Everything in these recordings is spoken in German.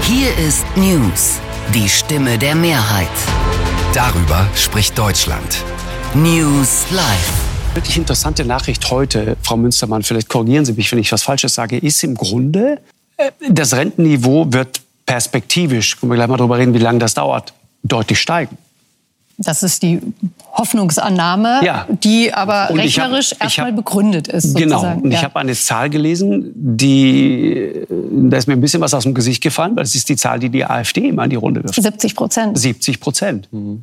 Hier ist News, die Stimme der Mehrheit. Darüber spricht Deutschland. News Live. Wirklich interessante Nachricht heute, Frau Münstermann, vielleicht korrigieren Sie mich, wenn ich was Falsches sage, ist im Grunde, das Rentenniveau wird perspektivisch, können wir gleich mal darüber reden, wie lange das dauert, deutlich steigen. Das ist die Hoffnungsannahme, ja, die aber rechnerisch erstmal begründet ist. Sozusagen. Genau. Und ich habe eine Zahl gelesen, da ist mir ein bisschen was aus dem Gesicht gefallen, weil es ist die Zahl, die AfD immer in die Runde wirft. 70%. 70%. Mhm.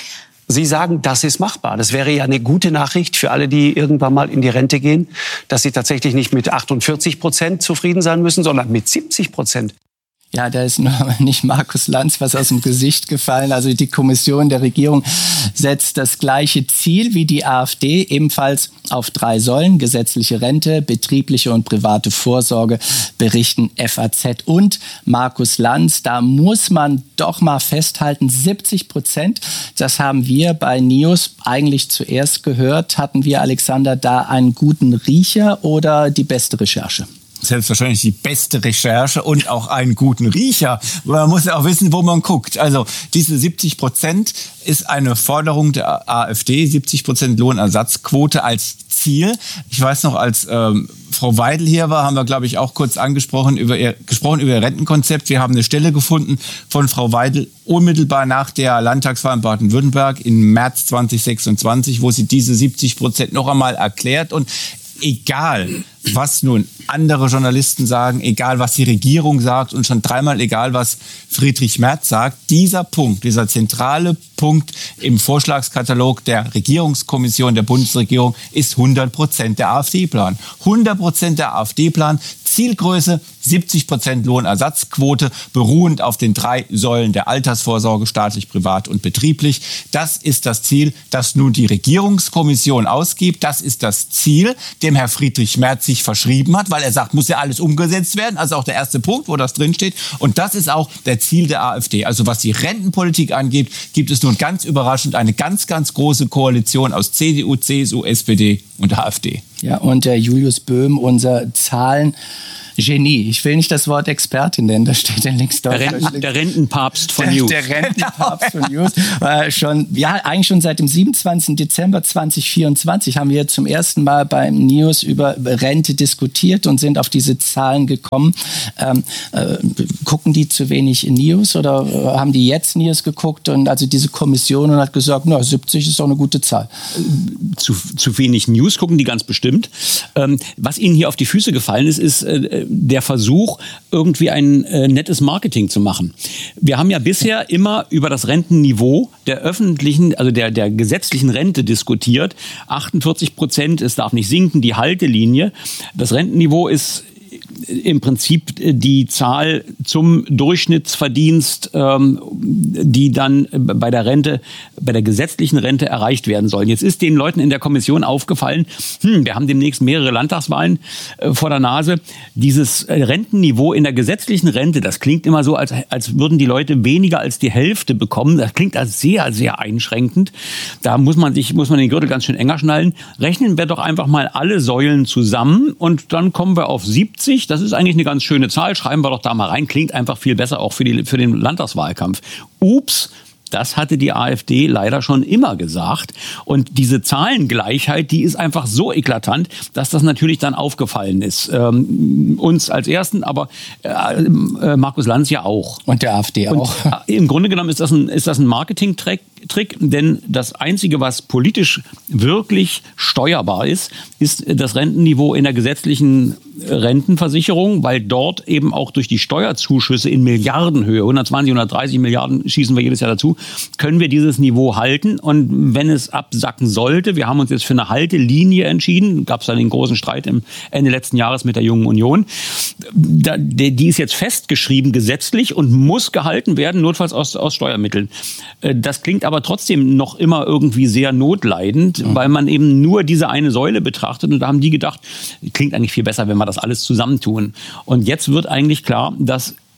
Sie sagen, das ist machbar. Das wäre ja eine gute Nachricht für alle, die irgendwann mal in die Rente gehen, dass sie tatsächlich nicht mit 48% zufrieden sein müssen, sondern mit 70%. Ja, da ist nur nicht Markus Lanz was aus dem Gesicht gefallen. Also die Kommission der Regierung setzt das gleiche Ziel wie die AfD, ebenfalls auf 3 Säulen: gesetzliche Rente, betriebliche und private Vorsorge, berichten FAZ und Markus Lanz. Da muss man doch mal festhalten, 70%, das haben wir bei NEOS eigentlich zuerst gehört. Hatten wir, Alexander, da einen guten Riecher oder die beste Recherche? Selbstverständlich die beste Recherche und auch einen guten Riecher. Man muss ja auch wissen, wo man guckt. Also diese 70% ist eine Forderung der AfD, 70% Lohnersatzquote als Ziel. Ich weiß noch, als Frau Weidel hier war, haben wir, glaube ich, auch kurz gesprochen über ihr Rentenkonzept. Wir haben eine Stelle gefunden von Frau Weidel unmittelbar nach der Landtagswahl in Baden-Württemberg im März 2026, wo sie diese 70% noch einmal erklärt. Und egal, was nun andere Journalisten sagen, egal, was die Regierung sagt und schon dreimal egal, was Friedrich Merz sagt, dieser Punkt, dieser zentrale Punkt im Vorschlagskatalog der Regierungskommission der Bundesregierung ist 100% der AfD-Plan. 100% der AfD-Plan, Zielgröße 70% Lohnersatzquote, beruhend auf den 3 Säulen der Altersvorsorge, staatlich, privat und betrieblich. Das ist das Ziel, das nun die Regierungskommission ausgibt. Das ist das Ziel, dem Herr Friedrich Merz sich verschrieben hat, weil er sagt, muss ja alles umgesetzt werden. Also auch der erste Punkt, wo das drinsteht. Und das ist auch der Ziel der AfD. Also was die Rentenpolitik angeht, gibt es nun ganz überraschend eine ganz, ganz große Koalition aus CDU, CSU, SPD und AfD. Ja, und der Julius Böhm, unser Zahlengenie. Ich will nicht das Wort Expertin nennen, das steht in links. Der Rentenpapst von News. Der Rentenpapst von News. Eigentlich schon seit dem 27. Dezember 2024 haben wir zum ersten Mal beim News über Rente diskutiert und sind auf diese Zahlen gekommen. Gucken die zu wenig News oder haben die jetzt News geguckt und also diese Kommission und hat gesagt, 70 ist doch eine gute Zahl? Zu wenig News gucken die ganz bestimmt. Was Ihnen hier auf die Füße gefallen ist, ist der Versuch, irgendwie ein nettes Marketing zu machen. Wir haben ja bisher immer über das Rentenniveau der öffentlichen, also der gesetzlichen Rente diskutiert. 48%, es darf nicht sinken, die Haltelinie. Das Rentenniveau ist im Prinzip die Zahl zum Durchschnittsverdienst, die dann bei der gesetzlichen Rente erreicht werden sollen. Jetzt ist den Leuten in der Kommission aufgefallen, wir haben demnächst mehrere Landtagswahlen vor der Nase. Dieses Rentenniveau in der gesetzlichen Rente, das klingt immer so, als würden die Leute weniger als die Hälfte bekommen. Das klingt als sehr, sehr einschränkend. Da muss man den Gürtel ganz schön enger schnallen. Rechnen wir doch einfach mal alle Säulen zusammen und dann kommen wir auf 70. Das ist eigentlich eine ganz schöne Zahl. Schreiben wir doch da mal rein. Klingt einfach viel besser auch für den Landtagswahlkampf. Ups. Das hatte die AfD leider schon immer gesagt. Und diese Zahlengleichheit, die ist einfach so eklatant, dass das natürlich dann aufgefallen ist. Uns als Ersten, aber Markus Lanz ja auch. Und der AfD auch. Und im Grunde genommen ist das ein Marketing-Trick, denn das Einzige, was politisch wirklich steuerbar ist das Rentenniveau in der gesetzlichen Rentenversicherung, weil dort eben auch durch die Steuerzuschüsse in Milliardenhöhe, 120, 130 Milliarden schießen wir jedes Jahr dazu, können wir dieses Niveau halten. Und wenn es absacken sollte, wir haben uns jetzt für eine Haltelinie entschieden, gab es dann den großen Streit im Ende letzten Jahres mit der Jungen Union, die ist jetzt festgeschrieben gesetzlich und muss gehalten werden, notfalls aus Steuermitteln. Das klingt aber trotzdem noch immer irgendwie sehr notleidend, weil man eben nur diese eine Säule betrachtet. Und da haben die gedacht, klingt eigentlich viel besser, wenn wir das alles zusammentun. Und jetzt wird eigentlich klar, dass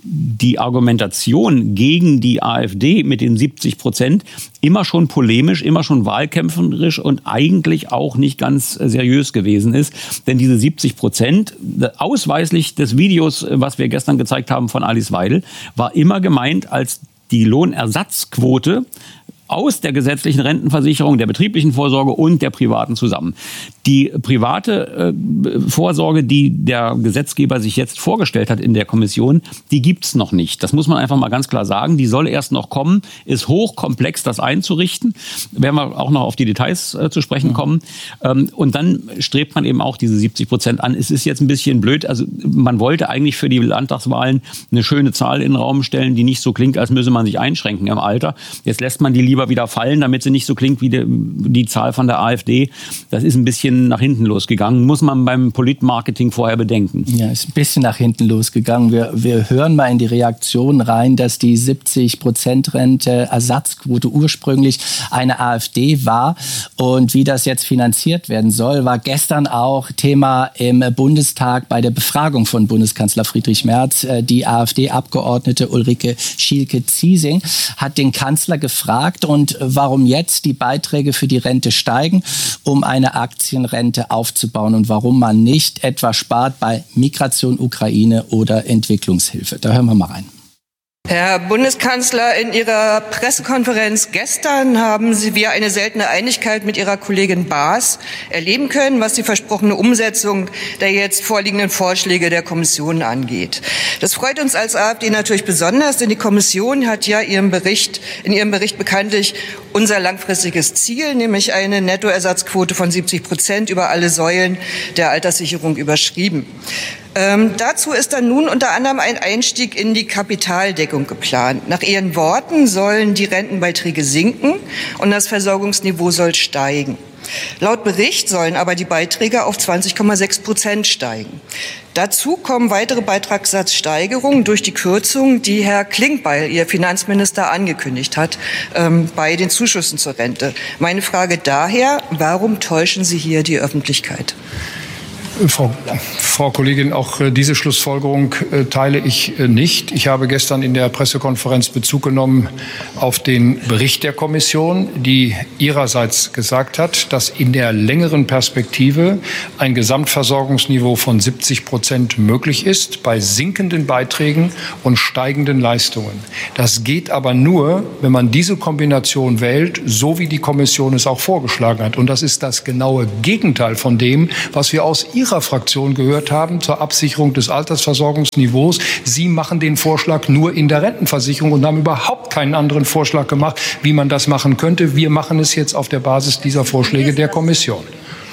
die Argumentation gegen die AfD mit den 70% immer schon polemisch, immer schon wahlkämpferisch und eigentlich auch nicht ganz seriös gewesen ist. Denn diese 70%, ausweislich des Videos, was wir gestern gezeigt haben von Alice Weidel, war immer gemeint als die Lohnersatzquote aus der gesetzlichen Rentenversicherung, der betrieblichen Vorsorge und der privaten zusammen. Die private Vorsorge, die der Gesetzgeber sich jetzt vorgestellt hat in der Kommission, die gibt's noch nicht. Das muss man einfach mal ganz klar sagen. Die soll erst noch kommen, ist hochkomplex, das einzurichten. Werden wir auch noch auf die Details zu sprechen kommen. Und dann strebt man eben auch diese 70% an. Es ist jetzt ein bisschen blöd. Also man wollte eigentlich für die Landtagswahlen eine schöne Zahl in den Raum stellen, die nicht so klingt, als müsse man sich einschränken im Alter. Jetzt lässt man die lieber wieder fallen, damit sie nicht so klingt wie die Zahl von der AfD. Das ist ein bisschen nach hinten losgegangen. Muss man beim Politmarketing vorher bedenken. Ja, ist ein bisschen nach hinten losgegangen. Wir hören mal in die Reaktion rein, dass die 70%-Rente Ersatzquote ursprünglich eine AfD war. Und wie das jetzt finanziert werden soll, war gestern auch Thema im Bundestag bei der Befragung von Bundeskanzler Friedrich Merz. Die AfD-Abgeordnete Ulrike Schielke-Ziesing hat den Kanzler gefragt, und warum jetzt die Beiträge für die Rente steigen, um eine Aktienrente aufzubauen, und warum man nicht etwa spart bei Migration, Ukraine oder Entwicklungshilfe. Da hören wir mal rein. Herr Bundeskanzler, in Ihrer Pressekonferenz gestern haben wir eine seltene Einigkeit mit Ihrer Kollegin Baas erleben können, was die versprochene Umsetzung der jetzt vorliegenden Vorschläge der Kommission angeht. Das freut uns als AfD natürlich besonders, denn die Kommission hat ja in ihrem Bericht bekanntlich unser langfristiges Ziel, nämlich eine Nettoersatzquote von 70% über alle Säulen der Alterssicherung überschrieben. Dazu ist dann nun unter anderem ein Einstieg in die Kapitaldeckung geplant. Nach Ihren Worten sollen die Rentenbeiträge sinken und das Versorgungsniveau soll steigen. Laut Bericht sollen aber die Beiträge auf 20,6% steigen. Dazu kommen weitere Beitragssatzsteigerungen durch die Kürzung, die Herr Klingbeil, Ihr Finanzminister, angekündigt hat bei den Zuschüssen zur Rente. Meine Frage daher, warum täuschen Sie hier die Öffentlichkeit? Frau Kollegin, auch diese Schlussfolgerung teile ich nicht. Ich habe gestern in der Pressekonferenz Bezug genommen auf den Bericht der Kommission, die ihrerseits gesagt hat, dass in der längeren Perspektive ein Gesamtversorgungsniveau von 70% möglich ist bei sinkenden Beiträgen und steigenden Leistungen. Das geht aber nur, wenn man diese Kombination wählt, so wie die Kommission es auch vorgeschlagen hat. Und das ist das genaue Gegenteil von dem, was wir aus Ihrer Fraktion gehört haben zur Absicherung des Altersversorgungsniveaus. Sie machen den Vorschlag nur in der Rentenversicherung und haben überhaupt keinen anderen Vorschlag gemacht, wie man das machen könnte. Wir machen es jetzt auf der Basis dieser Vorschläge der Kommission.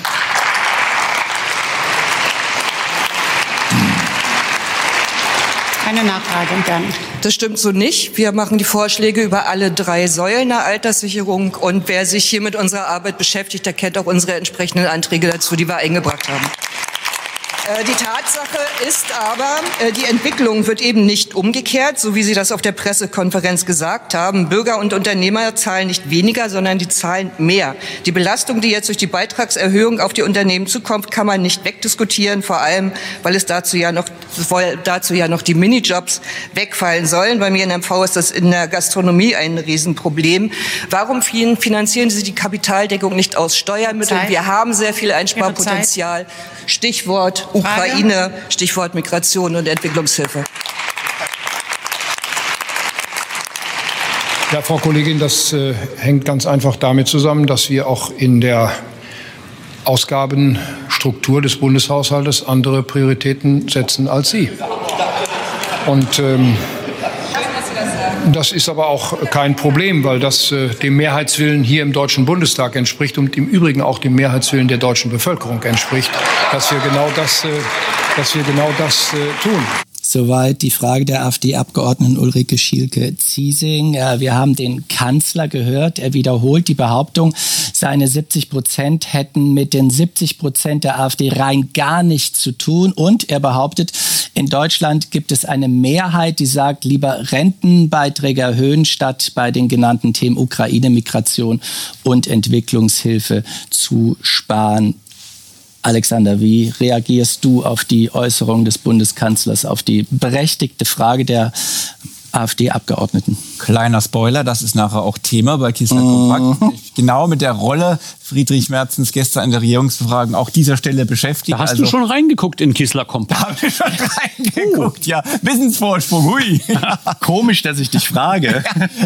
Eine Nachfrage, gerne. Das stimmt so nicht. Wir machen die Vorschläge über alle 3 Säulen der Alterssicherung. Und wer sich hier mit unserer Arbeit beschäftigt, der kennt auch unsere entsprechenden Anträge dazu, die wir eingebracht haben. Die Tatsache ist aber, die Entwicklung wird eben nicht umgekehrt, so wie Sie das auf der Pressekonferenz gesagt haben. Bürger und Unternehmer zahlen nicht weniger, sondern die zahlen mehr. Die Belastung, die jetzt durch die Beitragserhöhung auf die Unternehmen zukommt, kann man nicht wegdiskutieren, vor allem, weil dazu ja noch die Minijobs wegfallen sollen. Bei mir in MV ist das in der Gastronomie ein Riesenproblem. Warum finanzieren Sie die Kapitaldeckung nicht aus Steuermitteln? Wir haben sehr viel Einsparpotenzial. Stichwort Ukraine, Stichwort Migration und Entwicklungshilfe. Ja, Frau Kollegin, das hängt ganz einfach damit zusammen, dass wir auch in der Ausgabenstruktur des Bundeshaushaltes andere Prioritäten setzen als Sie. Und das ist aber auch kein Problem, weil das dem Mehrheitswillen hier im Deutschen Bundestag entspricht und im Übrigen auch dem Mehrheitswillen der deutschen Bevölkerung entspricht, dass wir genau das tun. Soweit die Frage der AfD-Abgeordneten Ulrike Schielke-Ziesing. Wir haben den Kanzler gehört. Er wiederholt die Behauptung, seine 70% hätten mit den 70% der AfD rein gar nichts zu tun. Und er behauptet, in Deutschland gibt es eine Mehrheit, die sagt, lieber Rentenbeiträge erhöhen, statt bei den genannten Themen Ukraine, Migration und Entwicklungshilfe zu sparen. Alexander, wie reagierst du auf die Äußerung des Bundeskanzlers, auf die berechtigte Frage der AfD-Abgeordneten? Kleiner Spoiler, das ist nachher auch Thema bei Kissler Kompakt. Genau mit der Rolle Friedrich Merzens gestern in der Regierungsbefragung auch dieser Stelle beschäftigt. Da hast du schon reingeguckt in Kissler Kompakt. Da habe ich schon reingeguckt, ja. Wissensvorsprung, hui. Komisch, dass ich dich frage.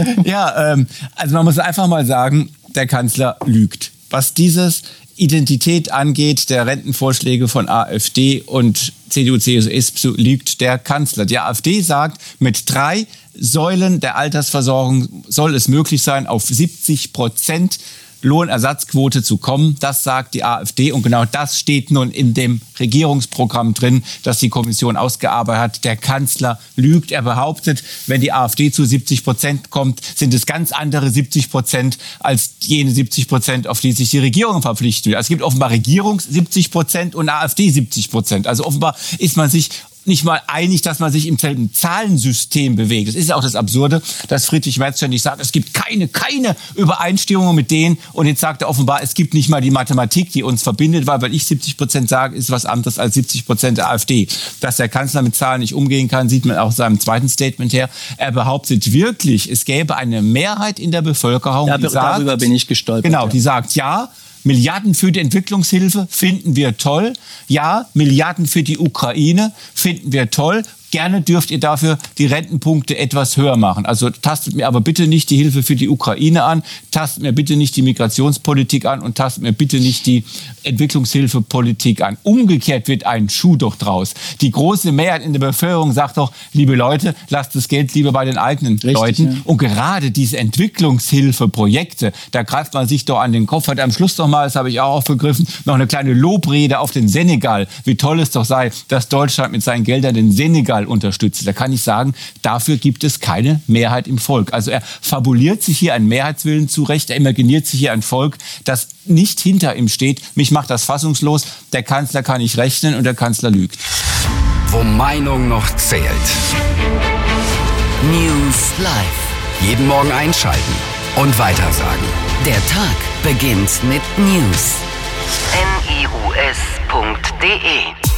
Also man muss einfach mal sagen, der Kanzler lügt. Was dieses Identität angeht, der Rentenvorschläge von AfD und CDU, CSU, lügt der Kanzler. Die AfD sagt, mit 3 Säulen der Altersversorgung soll es möglich sein, auf 70% Lohnersatzquote zu kommen. Das sagt die AfD und genau das steht nun in dem Regierungsprogramm drin, das die Kommission ausgearbeitet hat. Der Kanzler lügt. Er behauptet, wenn die AfD zu 70% kommt, sind es ganz andere 70% als jene 70%, auf die sich die Regierung verpflichten will. Es gibt offenbar Regierungs 70% und AfD 70%. Also offenbar ist man sich nicht mal einig, dass man sich im selben Zahlensystem bewegt. Das ist ja auch das Absurde, dass Friedrich Merz ständig sagt, es gibt keine Übereinstimmung mit denen. Und jetzt sagt er offenbar, es gibt nicht mal die Mathematik, die uns verbindet, weil ich 70% sage, ist was anderes als 70% der AfD. Dass der Kanzler mit Zahlen nicht umgehen kann, sieht man auch seinem zweiten Statement her. Er behauptet wirklich, es gäbe eine Mehrheit in der Bevölkerung, die sagt, darüber bin ich gestolpert. Genau, die sagt, ja, Milliarden für die Entwicklungshilfe finden wir toll. Ja, Milliarden für die Ukraine finden wir toll. Gerne dürft ihr dafür die Rentenpunkte etwas höher machen. Also tastet mir aber bitte nicht die Hilfe für die Ukraine an, tastet mir bitte nicht die Migrationspolitik an und tastet mir bitte nicht die Entwicklungshilfepolitik an. Umgekehrt wird ein Schuh doch draus. Die große Mehrheit in der Bevölkerung sagt doch, liebe Leute, lasst das Geld lieber bei den eigenen Leuten. Ja. Und gerade diese Entwicklungshilfeprojekte, da greift man sich doch an den Kopf. Hat am Schluss doch mal, das habe ich auch aufgegriffen, noch eine kleine Lobrede auf den Senegal. Wie toll es doch sei, dass Deutschland mit seinen Geldern den Senegal unterstützt. Da kann ich sagen, dafür gibt es keine Mehrheit im Volk. Also er fabuliert sich hier einen Mehrheitswillen zurecht, er imaginiert sich hier ein Volk, das nicht hinter ihm steht. Mich macht das fassungslos. Der Kanzler kann nicht rechnen und der Kanzler lügt. Wo Meinung noch zählt. News Live. Jeden Morgen einschalten und weitersagen. Der Tag beginnt mit News. NIUS.de